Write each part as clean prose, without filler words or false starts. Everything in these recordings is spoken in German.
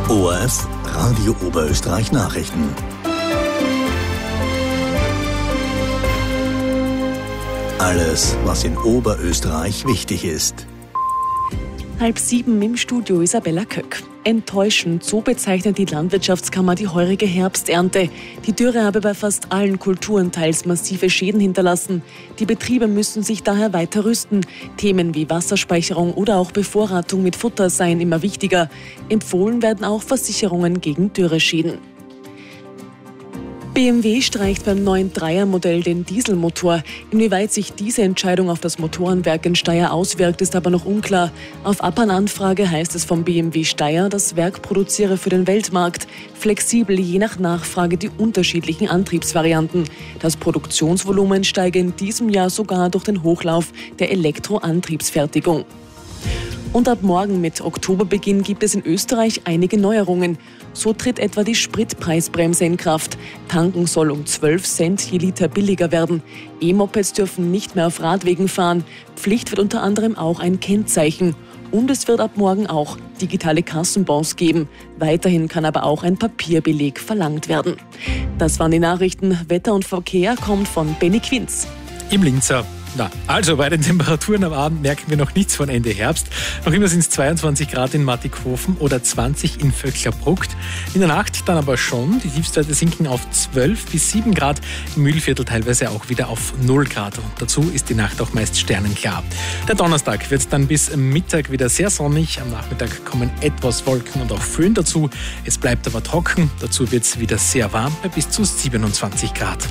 ORF Radio Oberösterreich Nachrichten. Alles, was in Oberösterreich wichtig ist. 6:30 im Studio Isabella Köck. Enttäuschend, so bezeichnet die Landwirtschaftskammer die heurige Herbsternte. Die Dürre habe bei fast allen Kulturen teils massive Schäden hinterlassen. Die Betriebe müssen sich daher weiter rüsten. Themen wie Wasserspeicherung oder auch Bevorratung mit Futter seien immer wichtiger. Empfohlen werden auch Versicherungen gegen Dürreschäden. BMW streicht beim neuen Dreiermodell den Dieselmotor. Inwieweit sich diese Entscheidung auf das Motorenwerk in Steyr auswirkt, ist aber noch unklar. Auf Anfrage heißt es vom BMW Steyr, das Werk produziere für den Weltmarkt flexibel je nach Nachfrage die unterschiedlichen Antriebsvarianten. Das Produktionsvolumen steige in diesem Jahr sogar durch den Hochlauf der Elektroantriebsfertigung. Und ab morgen mit Oktoberbeginn gibt es in Österreich einige Neuerungen. So tritt etwa die Spritpreisbremse in Kraft. Tanken soll um 12 Cent je Liter billiger werden. E-Mopeds dürfen nicht mehr auf Radwegen fahren. Pflicht wird unter anderem auch ein Kennzeichen. Und es wird ab morgen auch digitale Kassenbons geben. Weiterhin kann aber auch ein Papierbeleg verlangt werden. Das waren die Nachrichten. Wetter und Verkehr kommt von Benny Quinz. Im Linzer. Also bei den Temperaturen am Abend merken wir noch nichts von Ende Herbst. Noch immer sind es 22 Grad in Mattighofen oder 20 in Vöcklerbruck. In der Nacht dann aber schon. Die Tiefstwerte sinken auf 12 bis 7 Grad. Im Mühlviertel teilweise auch wieder auf 0 Grad. Und dazu ist die Nacht auch meist sternenklar. Der Donnerstag wird dann bis Mittag wieder sehr sonnig. Am Nachmittag kommen etwas Wolken und auch Föhn dazu. Es bleibt aber trocken. Dazu wird es wieder sehr warm bei bis zu 27 Grad.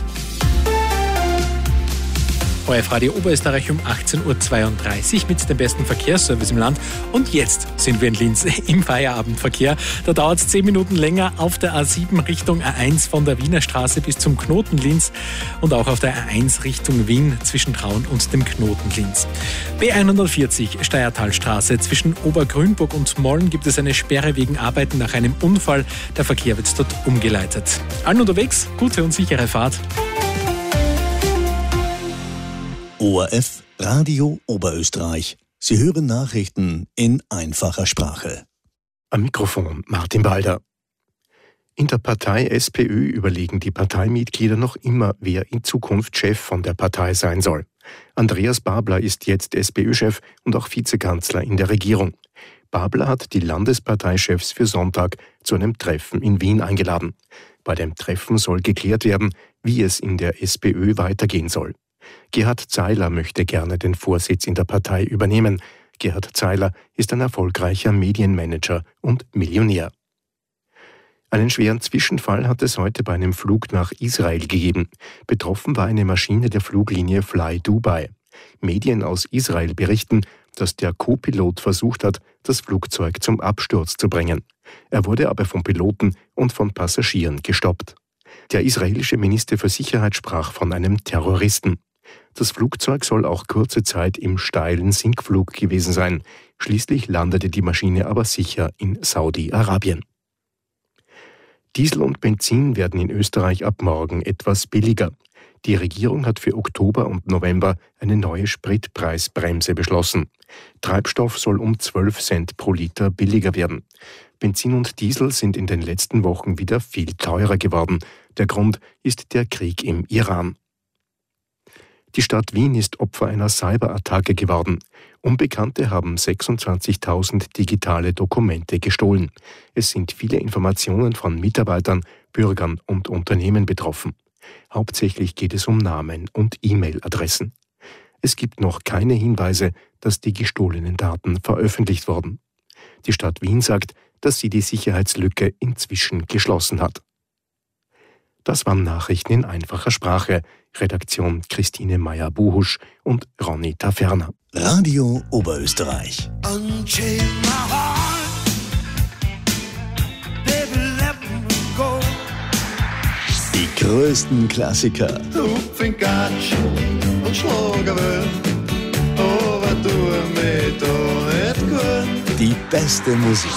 ORF Radio Oberösterreich um 18:32 Uhr mit dem besten Verkehrsservice im Land. Und jetzt sind wir in Linz im Feierabendverkehr. Da dauert es 10 Minuten länger auf der A7 Richtung A1 von der Wiener Straße bis zum Knoten Linz und auch auf der A1 Richtung Wien zwischen Traun und dem Knoten Linz. B140 Steyrtalstraße zwischen Obergrünburg und Molln gibt es eine Sperre wegen Arbeiten nach einem Unfall. Der Verkehr wird dort umgeleitet. Allen unterwegs, gute und sichere Fahrt. ORF Radio Oberösterreich. Sie hören Nachrichten in einfacher Sprache. Am Mikrofon Martin Balder. In der Partei SPÖ überlegen die Parteimitglieder noch immer, wer in Zukunft Chef von der Partei sein soll. Andreas Babler ist jetzt SPÖ-Chef und auch Vizekanzler in der Regierung. Babler hat die Landesparteichefs für Sonntag zu einem Treffen in Wien eingeladen. Bei dem Treffen soll geklärt werden, wie es in der SPÖ weitergehen soll. Gerhard Zeiler möchte gerne den Vorsitz in der Partei übernehmen. Gerhard Zeiler ist ein erfolgreicher Medienmanager und Millionär. Einen schweren Zwischenfall hat es heute bei einem Flug nach Israel gegeben. Betroffen war eine Maschine der Fluglinie Fly Dubai. Medien aus Israel berichten, dass der Co-Pilot versucht hat, das Flugzeug zum Absturz zu bringen. Er wurde aber vom Piloten und von Passagieren gestoppt. Der israelische Minister für Sicherheit sprach von einem Terroristen. Das Flugzeug soll auch kurze Zeit im steilen Sinkflug gewesen sein. Schließlich landete die Maschine aber sicher in Saudi-Arabien. Diesel und Benzin werden in Österreich ab morgen etwas billiger. Die Regierung hat für Oktober und November eine neue Spritpreisbremse beschlossen. Treibstoff soll um 12 Cent pro Liter billiger werden. Benzin und Diesel sind in den letzten Wochen wieder viel teurer geworden. Der Grund ist der Krieg im Iran. Die Stadt Wien ist Opfer einer Cyberattacke geworden. Unbekannte haben 26.000 digitale Dokumente gestohlen. Es sind viele Informationen von Mitarbeitern, Bürgern und Unternehmen betroffen. Hauptsächlich geht es um Namen und E-Mail-Adressen. Es gibt noch keine Hinweise, dass die gestohlenen Daten veröffentlicht wurden. Die Stadt Wien sagt, dass sie die Sicherheitslücke inzwischen geschlossen hat. Das waren Nachrichten in einfacher Sprache. Redaktion Christine Meyer-Buhusch und Ronny Taferner. Radio Oberösterreich. Die größten Klassiker. Die beste Musik.